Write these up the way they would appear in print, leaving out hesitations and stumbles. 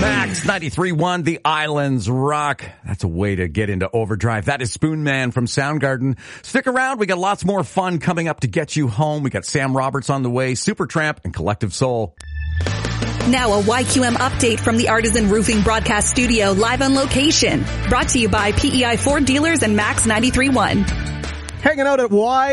Max 93.1, The Islands Rock. That's a way to get into overdrive. That is Spoon Man from Soundgarden. Stick around. We got lots more fun coming up to get you home. We got Sam Roberts on the way, Supertramp, and Collective Soul. Now a YQM update from the Artisan Roofing Broadcast Studio, live on location. Brought to you by PEI Ford Dealers and Max 93.1. Hanging out at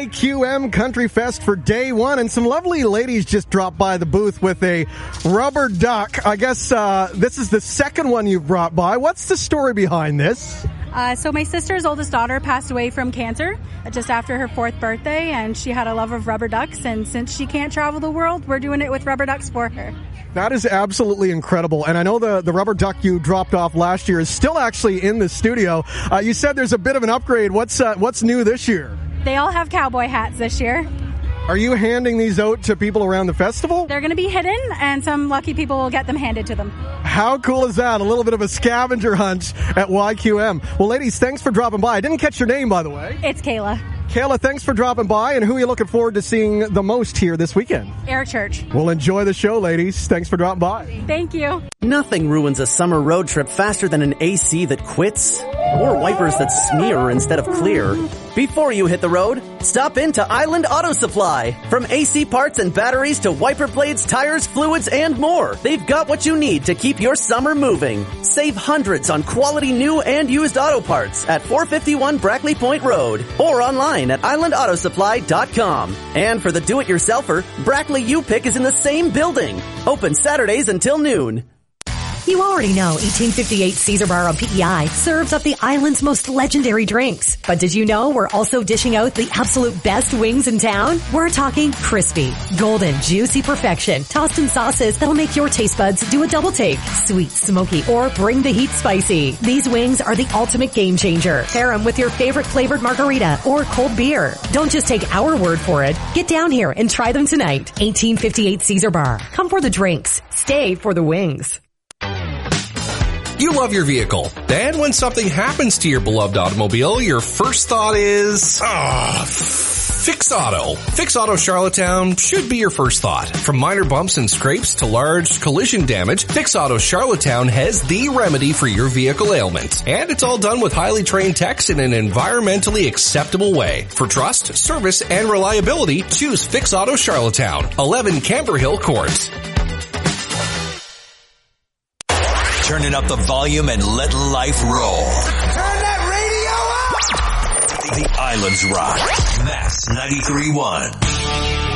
YQM Country Fest for day one, and some lovely ladies just dropped by the booth with a rubber duck. I guess this is the second one you've brought by. What's the story behind this? So my sister's oldest daughter passed away from cancer just after her 4th birthday, and she had a love of rubber ducks, and since she can't travel the world, we're doing it with rubber ducks for her. That is absolutely incredible. And I know the rubber duck you dropped off last year is still actually in the studio. You said there's a bit of an upgrade. What's new this year? They all have cowboy hats this year. Are you handing these out to people around the festival? They're going to be hidden, and some lucky people will get them handed to them. How cool is that? A little bit of a scavenger hunt at YQM. Well, ladies, thanks for dropping by. I didn't catch your name, by the way. It's Kayla. Kayla, thanks for dropping by. And who are you looking forward to seeing the most here this weekend? Eric Church. Well, enjoy the show, ladies. Thanks for dropping by. Thank you. Nothing ruins a summer road trip faster than an AC that quits or wipers that smear instead of clear. Before you hit the road, stop into Island Auto Supply. From AC parts and batteries to wiper blades, tires, fluids, and more, they've got what you need to keep your summer moving. Save hundreds on quality new and used auto parts at 451 Brackley Point Road or online at islandautosupply.com. And for the do-it-yourselfer, Brackley U-Pick is in the same building. Open Saturdays until noon. You already know 1858 Caesar Bar on PEI serves up the island's most legendary drinks. But did you know we're also dishing out the absolute best wings in town? We're talking crispy, golden, juicy perfection, tossed in sauces that'll make your taste buds do a double take. Sweet, smoky, or bring the heat spicy. These wings are the ultimate game changer. Pair them with your favorite flavored margarita or cold beer. Don't just take our word for it. Get down here and try them tonight. 1858 Caesar Bar. Come for the drinks. Stay for the wings. You love your vehicle. Then when something happens to your beloved automobile, your first thought is, Fix Auto. Fix Auto Charlottetown should be your first thought. From minor bumps and scrapes to large collision damage, Fix Auto Charlottetown has the remedy for your vehicle ailments. And it's all done with highly trained techs in an environmentally acceptable way. For trust, service, and reliability, choose Fix Auto Charlottetown, 11 Camber Hill Court. Turning up the volume and let life roll. Turn that radio up! The Islands Rock. Max 93.1.